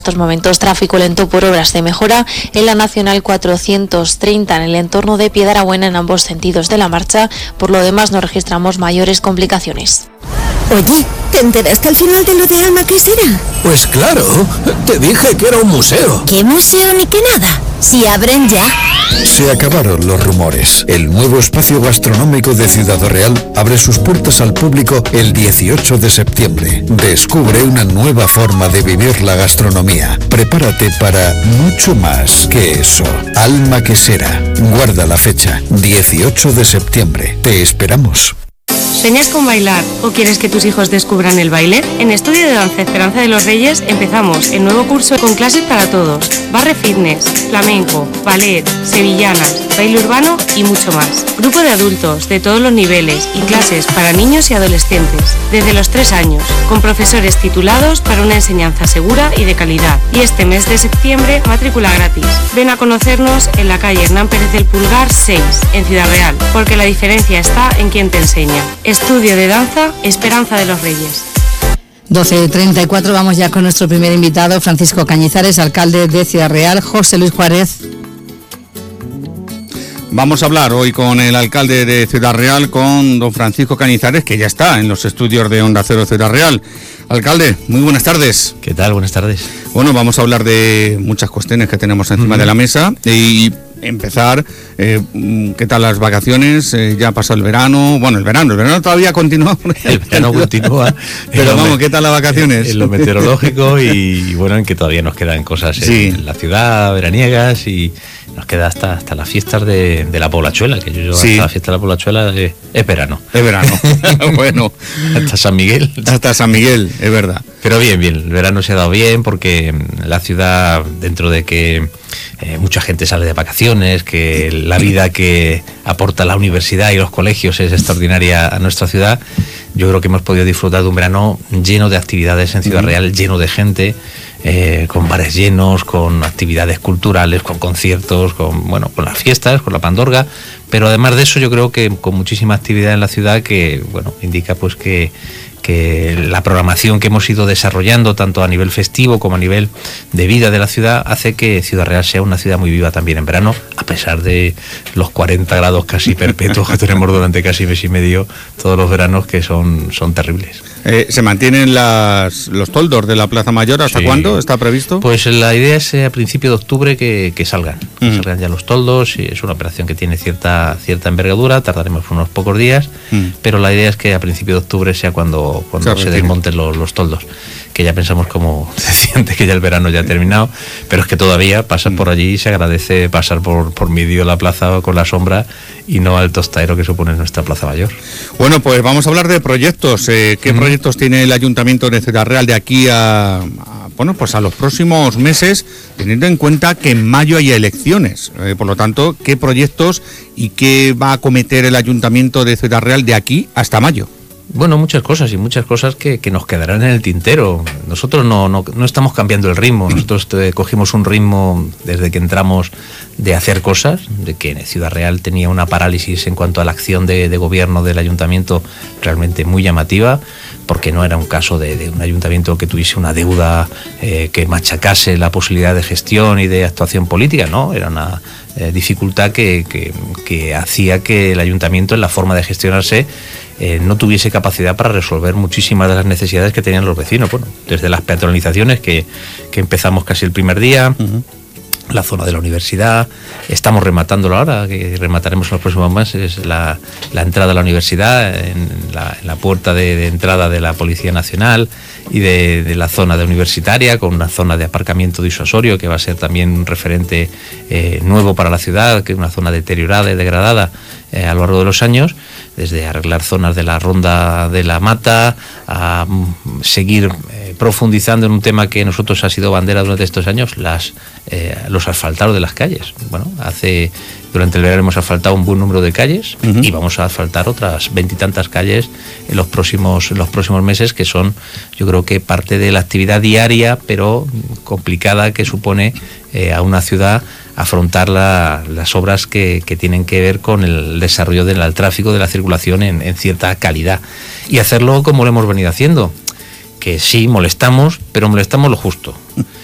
En estos momentos tráfico lento por obras de mejora en la Nacional 430 en el entorno de Piedrabuena en ambos sentidos de la marcha. Por lo demás no registramos mayores complicaciones. Oye, ¿te enteraste al final de lo de Alma Quesera? Pues claro, te dije que era un museo. ¿Qué museo ni qué nada? Si abren ya. Se acabaron los rumores. El nuevo espacio gastronómico de Ciudad Real abre sus puertas al público el 18 de septiembre. Descubre una nueva forma de vivir la gastronomía. Prepárate para mucho más que eso. Alma Quesera. Guarda la fecha. 18 de septiembre. Te esperamos. ¿Sueñas con bailar o quieres que tus hijos descubran el baile? En Estudio de Danza Esperanza de los Reyes empezamos el nuevo curso con clases para todos. Barre fitness, flamenco, ballet, sevillanas, baile urbano y mucho más. Grupo de adultos de todos los niveles y clases para niños y adolescentes desde los 3 años, con profesores titulados para una enseñanza segura y de calidad. Y este mes de septiembre, matrícula gratis. Ven a conocernos en la calle Hernán Pérez del Pulgar 6, en Ciudad Real, porque la diferencia está en quien te enseña. Estudio de Danza Esperanza de los Reyes. 12:34, vamos ya con nuestro primer invitado, Francisco Cañizares, alcalde de Ciudad Real. José Luis Juárez. Vamos a hablar hoy con el alcalde de Ciudad Real, con don Francisco Cañizares, que ya está en los estudios de Onda Cero Ciudad Real. Alcalde, muy buenas tardes. ¿Qué tal? Buenas tardes. Bueno, vamos a hablar de muchas cuestiones que tenemos encima de la mesa y empezar, ¿qué tal las vacaciones? Ya ha pasado el verano. Bueno, el verano todavía continúa. El verano continúa. Pero vamos, ¿qué tal las vacaciones? En lo meteorológico y bueno, en que todavía nos quedan cosas en la ciudad, veraniegas, y nos queda hasta las fiestas de la Poblachuela, que yo hasta la fiesta de la Poblachuela es verano. Es verano. Bueno. Hasta San Miguel. Hasta San Miguel, es verdad. Pero bien, el verano se ha dado bien porque la ciudad, dentro de que mucha gente sale de vacaciones, que la vida que aporta la universidad y los colegios es extraordinaria a nuestra ciudad, yo creo que hemos podido disfrutar de un verano lleno de actividades en Ciudad Real, lleno de gente, con bares llenos, con actividades culturales, con conciertos, con las fiestas, con la pandorga, pero además de eso yo creo que con muchísima actividad en la ciudad que indica pues que la programación que hemos ido desarrollando tanto a nivel festivo como a nivel de vida de la ciudad hace que Ciudad Real sea una ciudad muy viva también en verano, a pesar de los 40 grados casi perpetuos que tenemos durante casi mes y medio todos los veranos, que son terribles. ¿Se mantienen los toldos de la Plaza Mayor? ¿Hasta cuándo está previsto? Pues la idea es a principio de octubre que salgan ya los toldos, y es una operación que tiene cierta envergadura, tardaremos unos pocos días, pero la idea es que a principio de octubre sea cuando se desmonten los toldos, que ya pensamos, como decía antes, que ya el verano ya ha terminado, pero es que todavía pasan por allí y se agradece pasar por medio de la plaza con la sombra y no al tostadero que supone nuestra Plaza Mayor. Bueno, pues vamos a hablar de proyectos. ¿Qué proyectos tiene el Ayuntamiento de Ciudad Real de aquí a los próximos meses, teniendo en cuenta que en mayo hay elecciones? Por lo tanto, ¿qué proyectos y qué va a acometer el Ayuntamiento de Ciudad Real de aquí hasta mayo? Bueno, muchas cosas que nos quedarán en el tintero. Nosotros no estamos cambiando el ritmo. Nosotros cogimos un ritmo desde que entramos de hacer cosas, de que Ciudad Real tenía una parálisis en cuanto a la acción de gobierno del ayuntamiento realmente muy llamativa, porque no era un caso de un ayuntamiento que tuviese una deuda que machacase la posibilidad de gestión y de actuación política, no, era una dificultad que hacía que el ayuntamiento, en la forma de gestionarse, no tuviese capacidad para resolver muchísimas de las necesidades que tenían los vecinos. Bueno, desde las peatonalizaciones que empezamos casi el primer día, la zona de la universidad, estamos rematándolo ahora, que remataremos en los próximos meses, la entrada a la universidad, en la puerta de entrada de la Policía Nacional y de la zona de universitaria, con una zona de aparcamiento disuasorio que va a ser también un referente nuevo para la ciudad, que es una zona deteriorada y degradada a lo largo de los años, desde arreglar zonas de la Ronda de la Mata, a seguir profundizando en un tema que nosotros ha sido bandera durante estos años, los asfaltados de las calles. Bueno, durante el verano hemos asfaltado un buen número de calles y vamos a asfaltar otras 20 y tantas calles en los próximos meses, que son, yo creo que parte de la actividad diaria, pero complicada, que supone a una ciudad afrontar las obras que tienen que ver con el desarrollo del tráfico, de la circulación en cierta calidad, y hacerlo como lo hemos venido haciendo, que sí molestamos, pero molestamos lo justo.